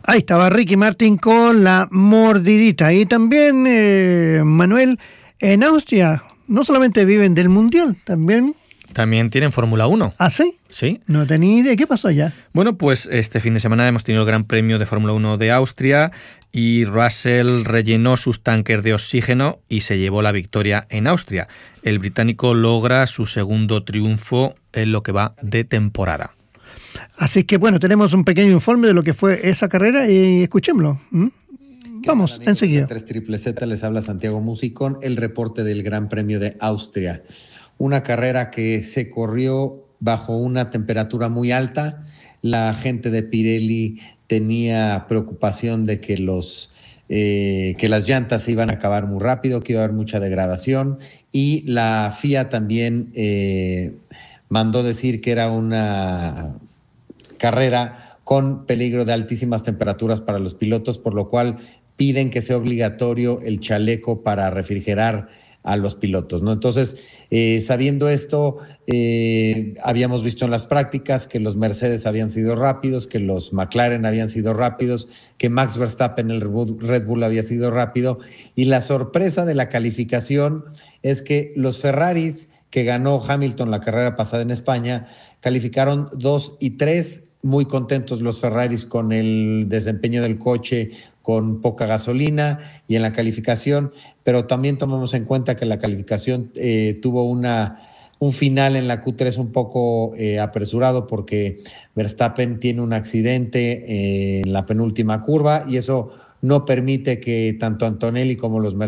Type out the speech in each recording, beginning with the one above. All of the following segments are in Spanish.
Ahí estaba Ricky Martin con La Mordidita. Y también, Manuel, en Austria no solamente viven del Mundial, También tienen Fórmula 1. ¿Ah, sí? Sí. No tenía idea. ¿Qué pasó allá? Bueno, pues este fin de semana hemos tenido el Gran Premio de Fórmula 1 de Austria y Russell rellenó sus tanques de oxígeno y se llevó la victoria en Austria. El británico logra su segundo triunfo en lo que va de temporada. Así que bueno, tenemos un pequeño informe de lo que fue esa carrera y escuchémoslo. Vamos, enseguida. 3ZZZ, les habla Santiago Musi con el reporte del Gran Premio de Austria. Una carrera que se corrió bajo una temperatura muy alta. La gente de Pirelli tenía preocupación de que las llantas se iban a acabar muy rápido, que iba a haber mucha degradación, y la FIA también mandó decir que era una carrera con peligro de altísimas temperaturas para los pilotos, por lo cual piden que sea obligatorio el chaleco para refrigerar a los pilotos, ¿no? Entonces, sabiendo esto, habíamos visto en las prácticas que los Mercedes habían sido rápidos, que los McLaren habían sido rápidos, que Max Verstappen, el Red Bull, había sido rápido, y la sorpresa de la calificación es que los Ferraris, que ganó Hamilton la carrera pasada en España, calificaron 2 y 3, muy contentos los Ferraris con el desempeño del coche, con poca gasolina y en la calificación, pero también tomamos en cuenta que la calificación tuvo un final en la Q3 un poco apresurado, porque Verstappen tiene un accidente en la penúltima curva y eso no permite que tanto Antonelli como los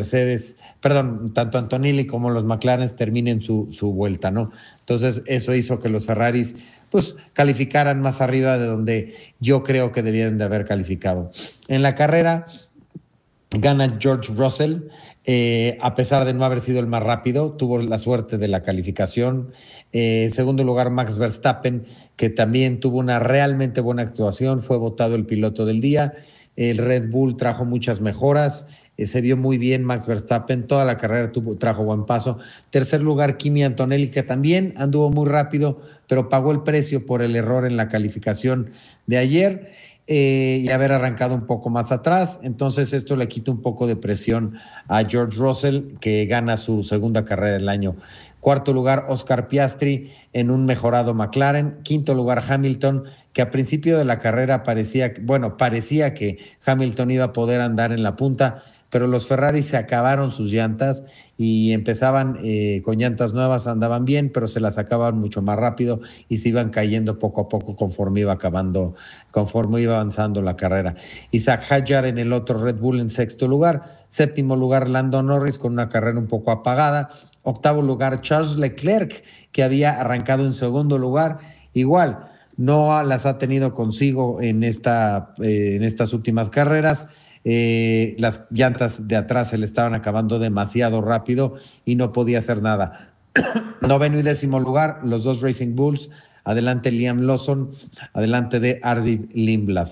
McLaren terminen su vuelta, ¿no? Entonces eso hizo que los Ferraris pues calificaran más arriba de donde yo creo que debieran de haber calificado. En la carrera gana George Russell, a pesar de no haber sido el más rápido, tuvo la suerte de la calificación. En segundo lugar, Max Verstappen, que también tuvo una realmente buena actuación, fue votado el piloto del día. El Red Bull trajo muchas mejoras, se vio muy bien Max Verstappen, toda la carrera trajo buen paso. Tercer lugar, Kimi Antonelli, que también anduvo muy rápido, pero pagó el precio por el error en la calificación de ayer y haber arrancado un poco más atrás. Entonces esto le quita un poco de presión a George Russell, que gana su segunda carrera del año. Cuarto lugar, Oscar Piastri en un mejorado McLaren. Quinto lugar, Hamilton, que a principio de la carrera parecía que Hamilton iba a poder andar en la punta, pero los Ferrari se acabaron sus llantas y empezaban con llantas nuevas, andaban bien, pero se las acababan mucho más rápido y se iban cayendo poco a poco conforme iba avanzando la carrera. Isaac Hadjar en el otro Red Bull en sexto lugar. Séptimo lugar, Lando Norris con una carrera un poco apagada. Octavo lugar, Charles Leclerc, que había arrancado en segundo lugar. Igual, no las ha tenido consigo en estas últimas carreras. Las llantas de atrás se le estaban acabando demasiado rápido y no podía hacer nada. Noveno y décimo lugar, los dos Racing Bulls. Adelante Liam Lawson, adelante de Arvid Lindblad.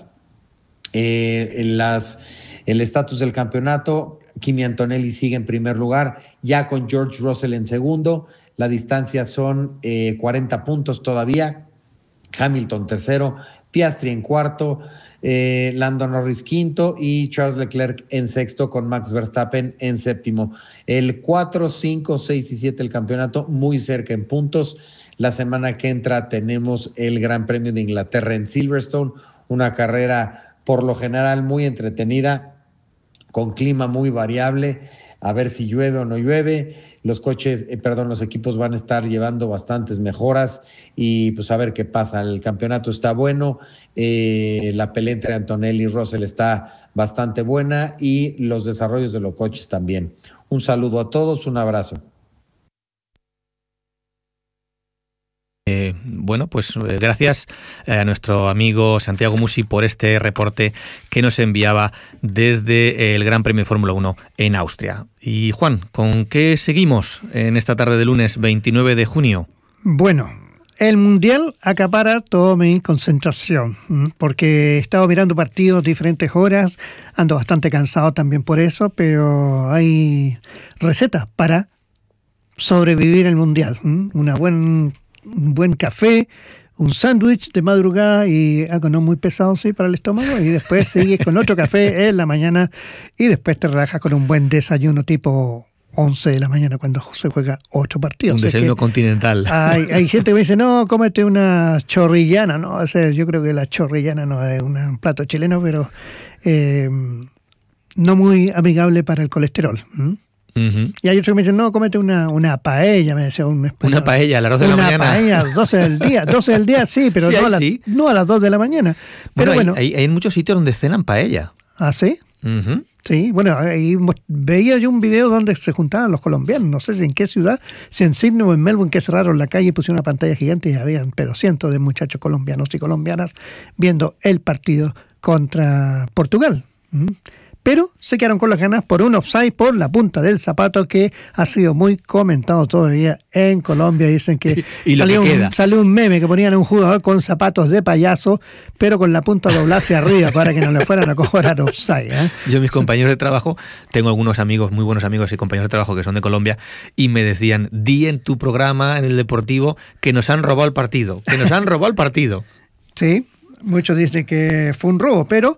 El estatus del campeonato, Kimi Antonelli sigue en primer lugar, ya con George Russell en segundo. La distancia son 40 puntos todavía. Hamilton tercero, Piastri en cuarto, Lando Norris quinto y Charles Leclerc en sexto, con Max Verstappen en séptimo. El 4, 5, 6 y 7 el campeonato muy cerca en puntos. La semana que entra tenemos el Gran Premio de Inglaterra en Silverstone, una carrera por lo general muy entretenida, con clima muy variable, a ver si llueve o no llueve. Los equipos van a estar llevando bastantes mejoras y pues a ver qué pasa. El campeonato está bueno, la pelea entre Antonelli y Russell está bastante buena y los desarrollos de los coches también. Un saludo a todos, un abrazo. Bueno, pues gracias a nuestro amigo Santiago Musi por este reporte que nos enviaba desde el Gran Premio de Fórmula 1 en Austria. Y Juan, ¿con qué seguimos en esta tarde de lunes 29 de junio? Bueno, el Mundial acapara toda mi concentración, porque he estado mirando partidos diferentes horas, ando bastante cansado también por eso, pero hay recetas para sobrevivir el Mundial. Un buen café, un sándwich de madrugada y algo no muy pesado, sí, para el estómago, y después sigues con otro café en la mañana y después te relajas con un buen desayuno tipo 11 de la mañana cuando se juega 8 partidos. Un desayuno continental. Hay gente que me dice, no, cómete una chorrillana, ¿no? O sea, yo creo que la chorrillana no es un plato chileno, pero no muy amigable para el colesterol. Uh-huh. Y hay otros que me dicen, no, cómete una paella, me decía un español. Una paella a las 2 de la mañana. Una paella, 12 del día, sí, pero sí, no a las 2 de la mañana. Pero bueno, hay muchos sitios donde cenan paella. ¿Ah, sí? Uh-huh. Sí, bueno, ahí veía yo un video donde se juntaban los colombianos, no sé si en qué ciudad, si en Sydney o en Melbourne, que cerraron la calle y pusieron una pantalla gigante y habían, pero cientos de muchachos colombianos y colombianas viendo el partido contra Portugal. Pero se quedaron con las ganas por un offside por la punta del zapato que ha sido muy comentado todavía en Colombia. Dicen que, y salió un meme que ponían a un jugador con zapatos de payaso, pero con la punta doblada hacia arriba para que no le fueran a cobrar offside. Yo, mis compañeros de trabajo, tengo algunos amigos, muy buenos amigos y compañeros de trabajo que son de Colombia, y me decían, di en tu programa, en el deportivo, que nos han robado el partido, Sí, muchos dicen que fue un robo, pero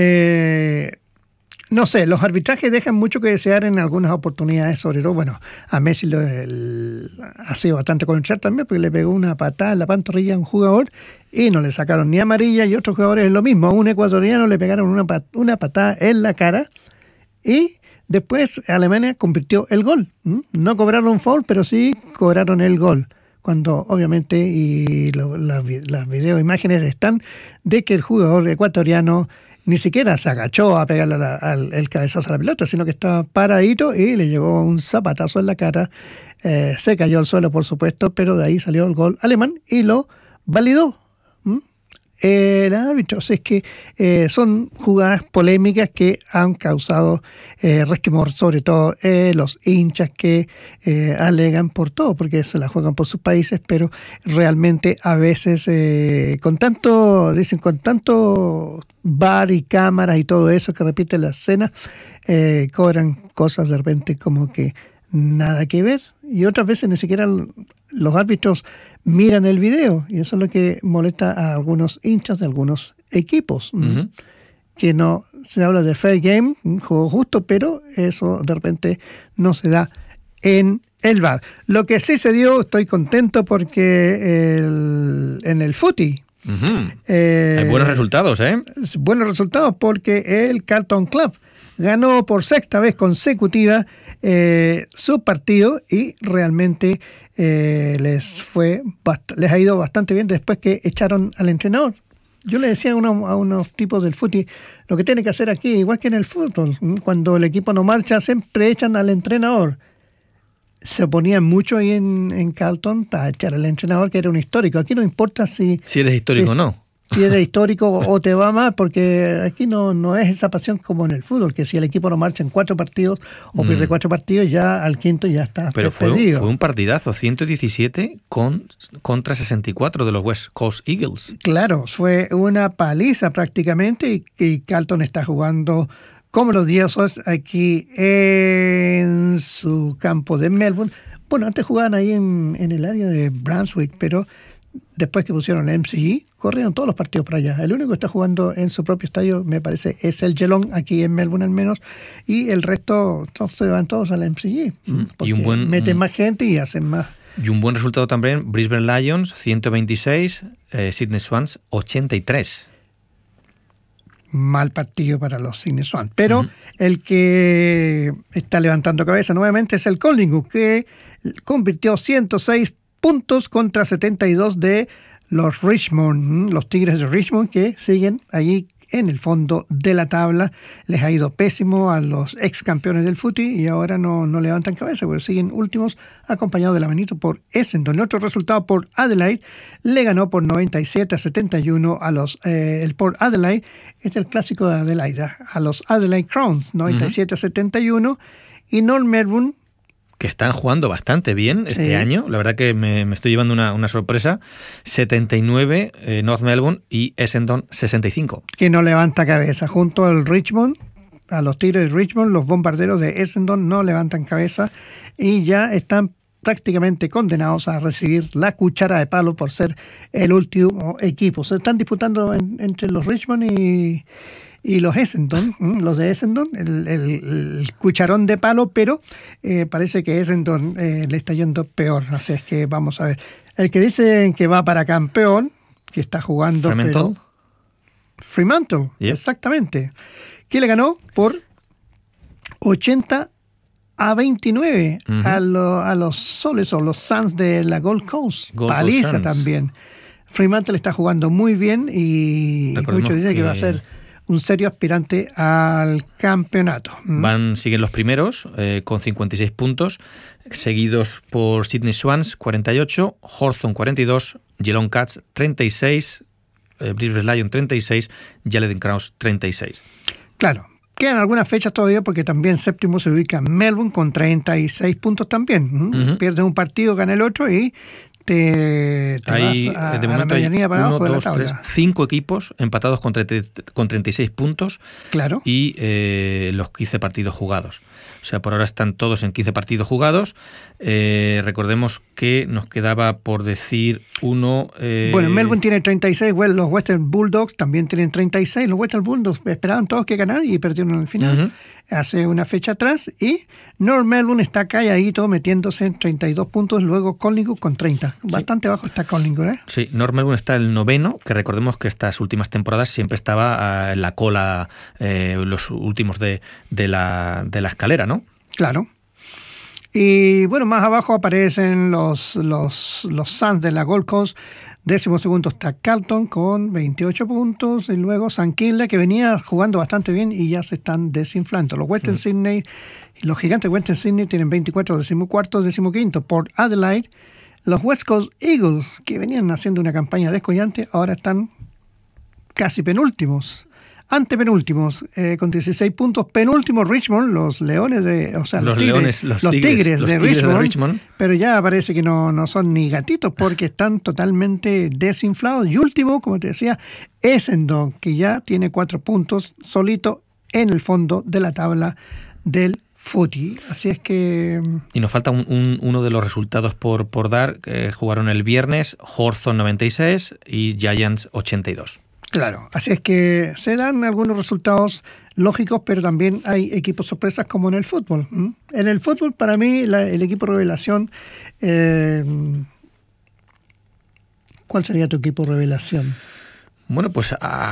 no sé, los arbitrajes dejan mucho que desear en algunas oportunidades, sobre todo, bueno, a Messi ha sido bastante controversial también porque le pegó una patada en la pantorrilla a un jugador y no le sacaron ni amarilla, y otros jugadores es lo mismo, a un ecuatoriano le pegaron una patada en la cara y después Alemania convirtió el gol. No cobraron foul, pero sí cobraron el gol. Cuando obviamente, y las videoimágenes están de que el jugador ecuatoriano ni siquiera se agachó a pegarle el cabezazo a la pelota, sino que estaba paradito y le llegó un zapatazo en la cara. Se cayó al suelo, por supuesto, pero de ahí salió el gol alemán y lo validó el árbitro. O sea, es que son jugadas polémicas que han causado resquemor, sobre todo los hinchas que alegan por todo, porque se la juegan por sus países, pero realmente a veces con tanto VAR y cámaras y todo eso que repite la escena, cobran cosas de repente como que nada que ver, y otras veces ni siquiera los árbitros miran el video, y eso es lo que molesta a algunos hinchas de algunos equipos. Uh-huh. Que no se habla de fair game, un juego justo, pero eso de repente no se da en el VAR. Lo que sí se dio, estoy contento porque en el footy uh-huh. Hay buenos resultados, Buenos resultados porque el Carlton Club ganó por 6ª vez consecutiva su partido y realmente les ha ido bastante bien después que echaron al entrenador. Yo le decía a unos tipos del fútbol, lo que tiene que hacer aquí, igual que en el fútbol, cuando el equipo no marcha, siempre echan al entrenador. Se oponían mucho ahí en Carlton a echar al entrenador, que era un histórico. Aquí no importa si eres histórico o no. Si eres histórico o te va mal, porque aquí no es esa pasión como en el fútbol, que si el equipo no marcha en 4 partidos o pierde 4 partidos, ya al quinto ya está. Pero fue un partidazo, 117 contra 64 de los West Coast Eagles. Claro, fue una paliza prácticamente, y Carlton está jugando como los dioses aquí en su campo de Melbourne. Bueno, antes jugaban ahí en el área de Brunswick, pero después que pusieron el MCG, corrieron todos los partidos para allá. El único que está jugando en su propio estadio, me parece, es el Geelong, aquí en Melbourne al menos, y el resto se van todos al MCG. Porque meten más gente y hacen más. Y un buen resultado también, Brisbane Lions, 126, Sydney Swans, 83. Mal partido para los Sydney Swans. Pero el que está levantando cabeza nuevamente es el Collingwood, que convirtió 106 puntos contra 72 de los Richmond, los Tigres de Richmond, que siguen allí en el fondo de la tabla. Les ha ido pésimo a los ex campeones del footy y ahora no levantan cabeza, porque siguen últimos, acompañados de la manito por Essendon. El otro resultado, por Adelaide le ganó por 97-71 a los el Port Adelaide, es el clásico de Adelaide, a los Adelaide Crowns, 97-71, y North Melbourne, que están jugando bastante bien este año. La verdad que me estoy llevando una sorpresa. 79 North Melbourne y Essendon 65. Que no levanta cabeza. Junto al Richmond, a los Tigres de Richmond, los bombarderos de Essendon no levantan cabeza y ya están prácticamente condenados a recibir la cuchara de palo por ser el último equipo. Se están disputando entre los Richmond y los Essendon, los de Essendon, el cucharón de palo, pero parece que Essendon le está yendo peor. Así es que vamos a ver. El que dice que va para campeón, que está jugando... Fremantle, yep. Exactamente. Que le ganó por 80-29 a los Soles o los Suns de la Gold Coast. Paliza también. Fremantle está jugando muy bien y muchos dicen que va a ser un serio aspirante al campeonato. Siguen los primeros con 56 puntos, seguidos por Sydney Swans 48, Hawthorn 42, Geelong Cats 36, Brisbane Lions 36, Caledon Crows 36. Claro, quedan algunas fechas todavía porque también séptimo se ubica Melbourne con 36 puntos también. Pierdes un partido, gana el otro y te hay, vas a la medianía para abajo de la tabla. 5 equipos empatados con 36 puntos. Claro. Y los 15 partidos jugados. O sea, por ahora están todos en 15 partidos jugados. Recordemos que nos quedaba por decir uno... Bueno, Melbourne tiene 36, los Western Bulldogs también tienen 36. Los Western Bulldogs esperaban todos que ganaran y perdieron al final. Hace una fecha atrás. Y North Melbourne está calladito metiéndose en 32 puntos. Luego Collingwood con 30. Bastante bajo está Collingwood, ¿eh? Sí, North Melbourne está el 9º, que recordemos que estas últimas temporadas siempre estaba en la cola, los últimos de la escalera, ¿no? Claro. Y bueno, más abajo aparecen los Suns de la Gold Coast. 12º está Carlton con 28 puntos. Y luego St Kilda, que venía jugando bastante bien y ya se están desinflando. Los Western Sydney y los gigantes Western Sydney tienen 24, 14º, 15º. Port Adelaide, los West Coast Eagles, que venían haciendo una campaña descollante, ahora están casi penúltimos. Antepenúltimos, con 16 puntos. Penúltimo Richmond, los Leones los Tigres de Richmond, pero ya parece que no son ni gatitos porque están totalmente desinflados. Y último, como te decía, Essendon, que ya tiene 4 puntos solito en el fondo de la tabla del footy. Así es que... Y nos falta uno de los resultados por dar. Jugaron el viernes Hawthorn 96 y Giants 82. Claro, así es que se dan algunos resultados lógicos, pero también hay equipos sorpresas como en el fútbol. En el fútbol, para mí, el equipo revelación... ¿Cuál sería tu equipo revelación? Bueno, pues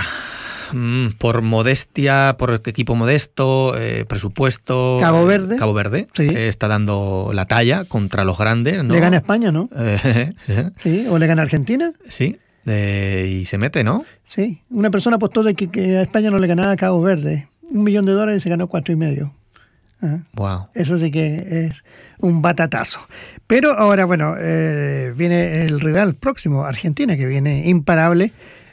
por modestia, por equipo modesto, presupuesto... Cabo Verde. Sí. Está dando la talla contra los grandes, ¿no? Le gana a España, ¿no? Sí, o le gana a Argentina. Sí. Y se mete, ¿no? Sí, una persona apostó de que a España no le ganaba a Cabo Verde. $1 millón y se ganó 4,5. Wow. Eso sí que es un batatazo. Pero ahora, bueno, viene el rival próximo, Argentina, que viene imparable.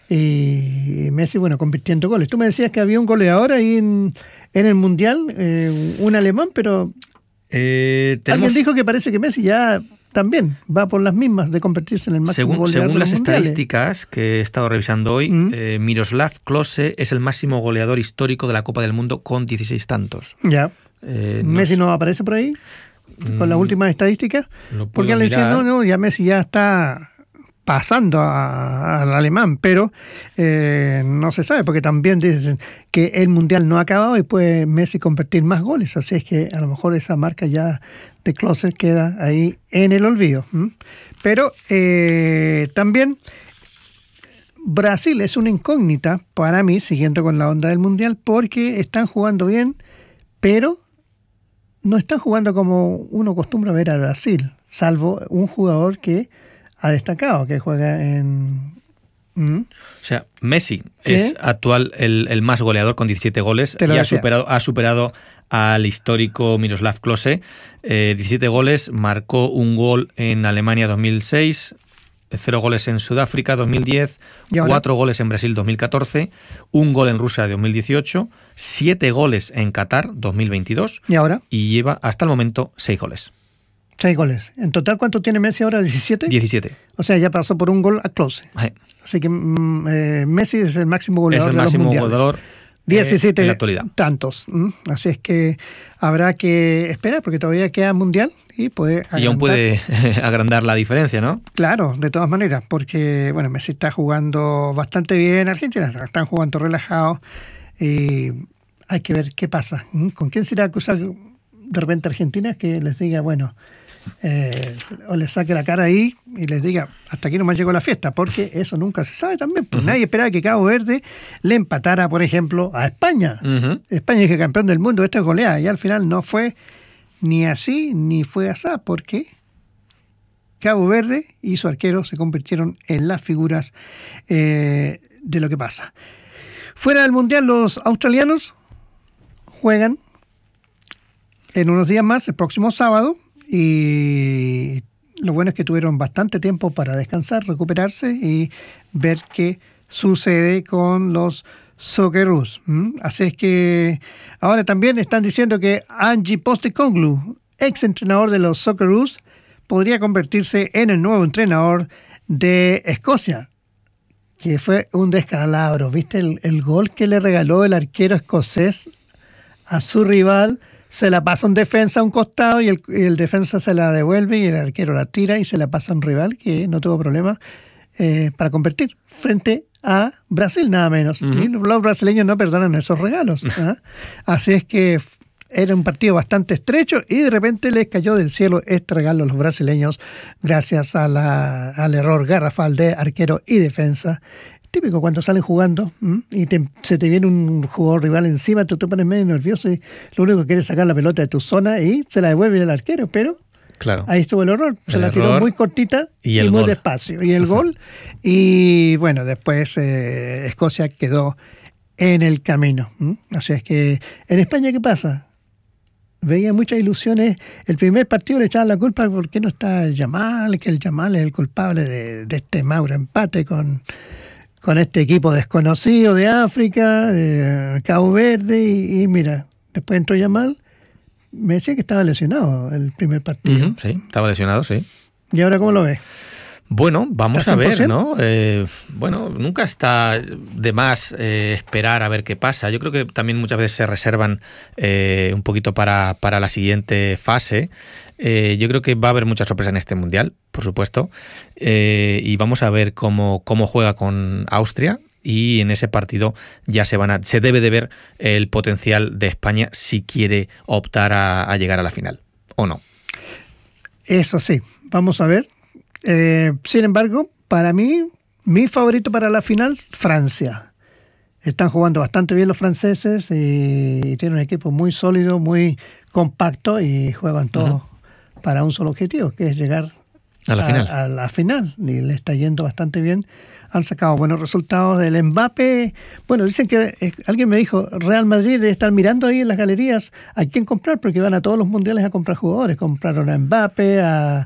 Y Messi, bueno, convirtiendo goles. Tú me decías que había un goleador ahí en el Mundial, un alemán, pero alguien dijo que parece que Messi ya... también va por las mismas de convertirse en el máximo goleador según de los las mundiales. Estadísticas que he estado revisando hoy, Miroslav Klose es el máximo goleador histórico de la Copa del Mundo con 16 tantos. Ya. ¿Messi no aparece por ahí? Con las últimas estadísticas. Porque le decían, no, ya Messi ya está pasando al alemán, pero no se sabe, porque también dicen que el Mundial no ha acabado y puede Messi convertir más goles, así es que a lo mejor esa marca ya de Klose queda ahí en el olvido. Pero también Brasil es una incógnita para mí, siguiendo con la onda del Mundial, porque están jugando bien, pero no están jugando como uno acostumbra ver a Brasil, salvo un jugador que ha destacado, que juega en... O sea, Messi es actual el más goleador con 17 goles y ha superado al histórico Miroslav Klose. 17 goles, marcó un gol en Alemania 2006, 0 goles en Sudáfrica 2010, 4 goles en Brasil 2014, 1 gol en Rusia 2018, 7 goles en Qatar 2022 ¿Y ahora? Y lleva hasta el momento 6 goles. 6 goles. ¿En total cuánto tiene Messi ahora? ¿17? 17. O sea, ya pasó por un gol a Klose. Así que Messi es el máximo goleador de los mundiales. 17 en la actualidad. tantos. Así es que habrá que esperar porque todavía queda mundial y puede agrandar. Y aún puede agrandar la diferencia, ¿no? Claro, de todas maneras, porque bueno, Messi está jugando bastante bien, Argentina están jugando relajados y hay que ver qué pasa. ¿Con quién será acusar de repente Argentina que les diga, bueno, o les saque la cara ahí y les diga, hasta aquí nomás llegó la fiesta, porque eso nunca se sabe también, pues nadie esperaba que Cabo Verde le empatara, por ejemplo, a España. España es el campeón del mundo, esto es goleada, y al final no fue ni así ni fue asá, porque Cabo Verde y su arquero se convirtieron en las figuras de lo que pasa. Fuera del Mundial, los australianos juegan en unos días más, el próximo sábado, y lo bueno es que tuvieron bastante tiempo para descansar, recuperarse y ver qué sucede con los Socceroos. Así es que ahora también están diciendo que Ange Postecoglou, ex entrenador de los Socceroos, podría convertirse en el nuevo entrenador de Escocia, que fue un descalabro. ¿Viste el gol que le regaló el arquero escocés a su rival? Se la pasa un defensa a un costado y el defensa se la devuelve y el arquero la tira y se la pasa a un rival que no tuvo problema para convertir frente a Brasil, nada menos. Y los brasileños no perdonan esos regalos. Así es que era un partido bastante estrecho y de repente les cayó del cielo este regalo a los brasileños gracias a al error garrafal de arquero y defensa. Típico cuando salen jugando y se te viene un jugador rival encima, tú te pones medio nervioso y lo único que quieres es sacar la pelota de tu zona y se la devuelve el arquero, pero claro, ahí estuvo el error. Se la tiró muy cortita y muy gol. Despacio. Y el gol. Y bueno, después Escocia quedó en el camino. Así es que en España, ¿qué pasa? Veía muchas ilusiones. El primer partido le echaban la culpa por qué no está el Yamal, que el Yamal es el culpable de este magro empate con este equipo desconocido de África, de Cabo Verde, y mira, después entró Yamal, me decía que estaba lesionado el primer partido. Sí, estaba lesionado, sí. ¿Y ahora cómo lo ves? Bueno, vamos a ver, ¿no? Bueno, nunca está de más esperar a ver qué pasa. Yo creo que también muchas veces se reservan un poquito para la siguiente fase. Yo creo que va a haber mucha sorpresa en este Mundial, por supuesto, y vamos a ver cómo juega con Austria, y en ese partido ya se debe de ver el potencial de España si quiere optar a llegar a la final, o no. Eso sí, vamos a ver. Sin embargo, para mí, mi favorito para la final, Francia. Están jugando bastante bien los franceses y tienen un equipo muy sólido, muy compacto y juegan todos para un solo objetivo, que es llegar a la final. Y le está yendo bastante bien. Han sacado buenos resultados. El Mbappé, bueno, dicen que alguien me dijo, Real Madrid debe estar mirando ahí en las galerías a quién comprar, porque van a todos los mundiales a comprar jugadores. Compraron a Mbappé, a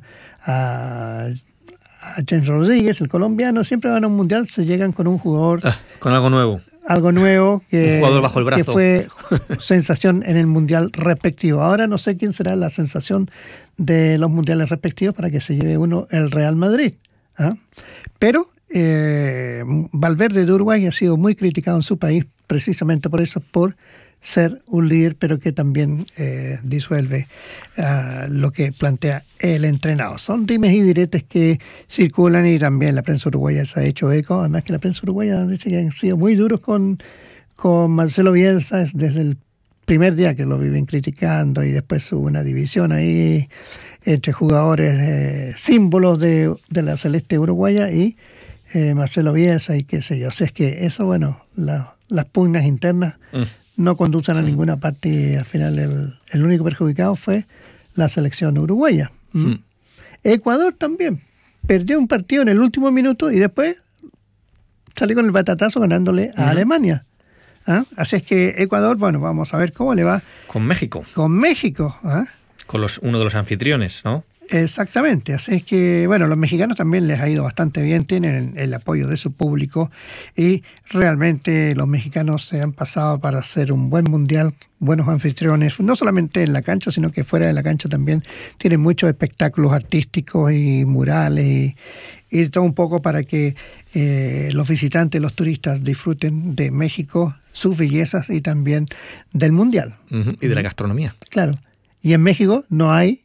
James Rodríguez, el colombiano. Siempre van a un mundial, se llegan con un jugador. Con algo nuevo. Algo nuevo que, un jugador bajo el brazo, que fue sensación en el mundial respectivo. Ahora no sé quién será la sensación de los mundiales respectivos para que se lleve uno el Real Madrid. Pero Valverde de Uruguay ha sido muy criticado en su país precisamente por eso, por ser un líder, pero que también disuelve lo que plantea el entrenador. Son dimes y diretes que circulan y también la prensa uruguaya se ha hecho eco. Además que la prensa uruguaya dice que han sido muy duros con Marcelo Bielsa desde el primer día que lo viven criticando, y después hubo una división ahí entre jugadores símbolos de la celeste uruguaya y Marcelo Bielsa y qué sé yo. O sea, es que eso, bueno, las pugnas internas no conducen a ninguna parte y al final el único perjudicado fue la selección uruguaya. Ecuador también perdió un partido en el último minuto y después salió con el batatazo ganándole a Alemania. Así es que Ecuador, bueno, vamos a ver cómo le va. Con México. Con México. Con uno de los anfitriones, ¿no? Exactamente, así es que, bueno, los mexicanos también les ha ido bastante bien, tienen el apoyo de su público y realmente los mexicanos se han pasado para hacer un buen mundial, buenos anfitriones, no solamente en la cancha, sino que fuera de la cancha también tienen muchos espectáculos artísticos y murales y todo un poco para que los visitantes, los turistas disfruten de México, sus bellezas y también del Mundial. Y de la gastronomía. Claro. Y en México no hay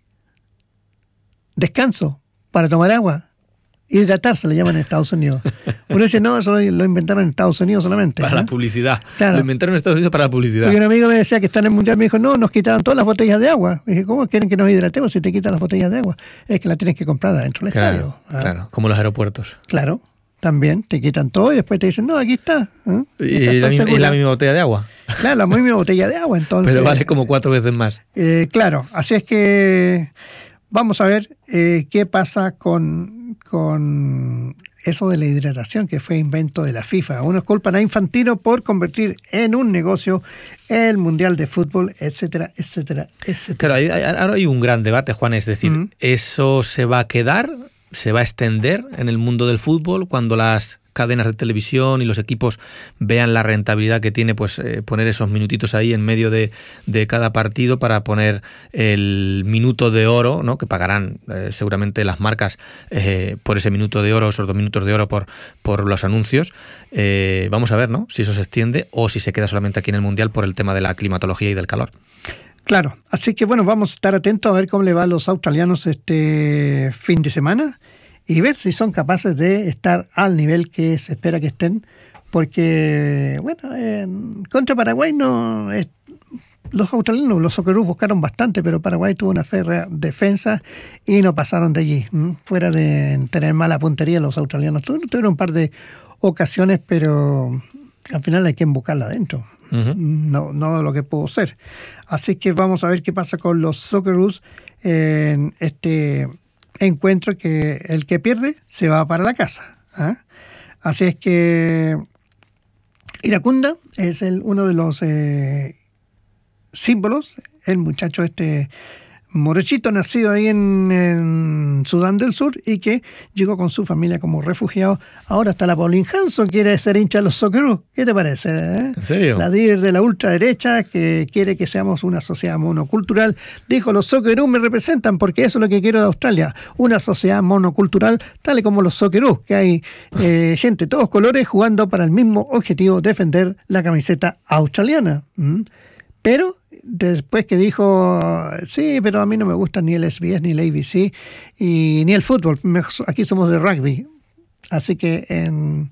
descanso para tomar agua. Hidratarse le llaman en Estados Unidos. Uno dice, no, eso lo inventaron en Estados Unidos solamente. Para la publicidad. Claro. Lo inventaron en Estados Unidos para la publicidad. Porque un amigo me decía que está en el Mundial, me dijo, no, nos quitaron todas las botellas de agua. Y dije, ¿cómo quieren que nos hidratemos si te quitan las botellas de agua? Es que las tienes que comprar adentro del estadio. Claro, como los aeropuertos. Claro, también te quitan todo y después te dicen, no, aquí está. ¿Y la misma botella de agua? Claro, la misma botella de agua, entonces. Pero vale como 4 veces más. Claro, así es que vamos a ver qué pasa con eso de la hidratación, que fue invento de la FIFA. Unos culpan a Infantino por convertir en un negocio el Mundial de Fútbol, etcétera, etcétera, etcétera. Claro, ahora hay un gran debate, Juan, es decir, ¿eso se va a quedar, se va a extender en el mundo del fútbol cuando las cadenas de televisión y los equipos vean la rentabilidad que tiene pues poner esos minutitos ahí en medio de cada partido para poner el minuto de oro, ¿no? Que pagarán seguramente las marcas por ese minuto de oro, esos 2 minutos de oro por los anuncios? Vamos a ver, ¿no? Si eso se extiende o si se queda solamente aquí en el Mundial por el tema de la climatología y del calor. Claro, así que bueno, vamos a estar atentos a ver cómo le va a los australianos este fin de semana y ver si son capaces de estar al nivel que se espera que estén, porque, bueno, contra Paraguay los australianos, los Socceroos buscaron bastante, pero Paraguay tuvo una férrea defensa y no pasaron de allí. Fuera de tener mala puntería, los australianos tuvieron un par de ocasiones, pero al final hay que buscarla adentro. No lo que pudo ser. Así que vamos a ver qué pasa con los Socceroos en este encuentro, que el que pierde se va para la casa. Así es que Iracunda es uno de los símbolos, el muchacho morochito nacido ahí en Sudán del Sur y que llegó con su familia como refugiado. Ahora hasta la Pauline Hanson quiere ser hincha de los Socceroos. ¿Qué te parece? ¿En serio? La líder de la ultraderecha que quiere que seamos una sociedad monocultural. Dijo, los Socceroos me representan porque eso es lo que quiero de Australia. Una sociedad monocultural tal como los Socceroos, que hay gente de todos colores jugando para el mismo objetivo, defender la camiseta australiana. Pero después que dijo, sí, pero a mí no me gusta ni el SBS, ni el ABC, y ni el fútbol, aquí somos de rugby. Así que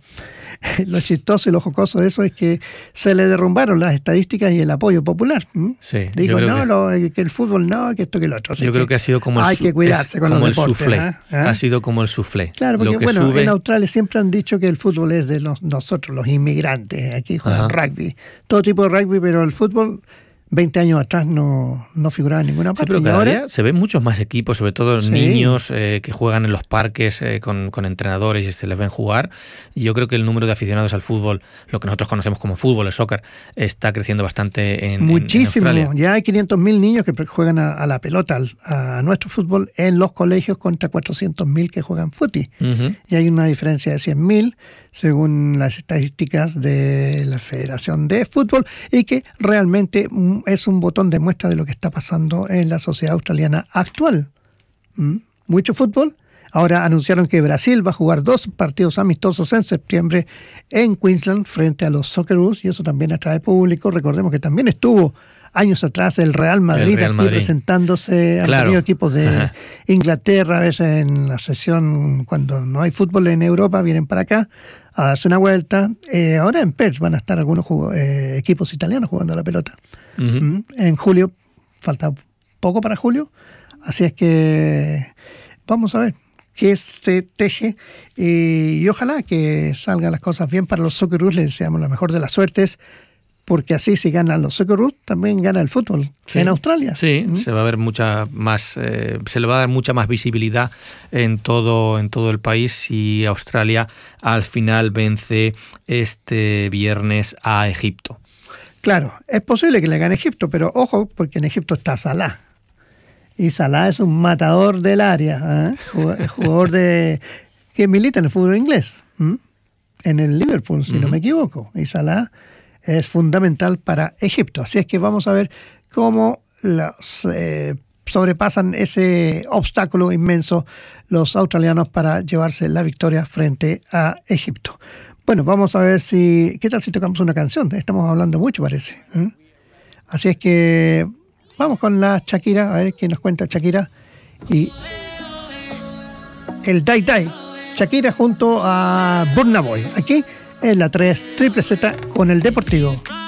lo chistoso y lo jocoso de eso es que se le derrumbaron las estadísticas y el apoyo popular. Sí, dijo, que el fútbol no, que esto, que lo otro. Así yo creo que ha sido como hay que cuidarse con los deportes. Soufflé. Ha sido como el soufflé. Claro, porque en Australia siempre han dicho que el fútbol es de nosotros, los inmigrantes. Aquí juegan rugby, todo tipo de rugby, pero el fútbol 20 años atrás no figuraba en ninguna parte. Sí, pero cada día se ven muchos más equipos, sobre todo niños que juegan en los parques con entrenadores y se les ven jugar. Y yo creo que el número de aficionados al fútbol, lo que nosotros conocemos como fútbol, el soccer, está creciendo bastante muchísimo. En Australia. Ya hay 500.000 niños que juegan a la pelota, a nuestro fútbol, en los colegios contra 400.000 que juegan fútbol. Y hay una diferencia de 100.000 según las estadísticas de la Federación de Fútbol, y que realmente es un botón de muestra de lo que está pasando en la sociedad australiana actual. Mucho fútbol. Ahora anunciaron que Brasil va a jugar 2 partidos amistosos en septiembre en Queensland frente a los Socceroos, y eso también atrae público. Recordemos que también estuvo años atrás el Real Madrid aquí presentándose. Han tenido equipos de Inglaterra, a veces en la sesión cuando no hay fútbol en Europa vienen para acá a darse una vuelta. Ahora en Perth van a estar algunos equipos italianos jugando a la pelota. En julio, falta poco para julio, así es que vamos a ver qué se teje, y ojalá que salgan las cosas bien para los Socceroos. Les deseamos la mejor de las suertes, porque así, si ganan los Socceroos, también gana el fútbol en Australia. Sí, se va a ver mucha más, se le va a dar mucha más visibilidad en todo el país si Australia al final vence este viernes a Egipto. Claro, es posible que le gane Egipto, pero ojo, porque en Egipto está Salah. Y Salah es un matador del área, jugador que milita en el fútbol inglés, en el Liverpool, si no me equivoco. Y Salah es fundamental para Egipto. Así es que vamos a ver cómo sobrepasan ese obstáculo inmenso los australianos para llevarse la victoria frente a Egipto. Bueno, vamos a ver qué tal si tocamos una canción. Estamos hablando mucho, parece. Así es que vamos con la Shakira, a ver qué nos cuenta Shakira. Y el Dai Dai. Shakira junto a Burna Boy. Aquí en la 3 Triple Z con el Deportivo.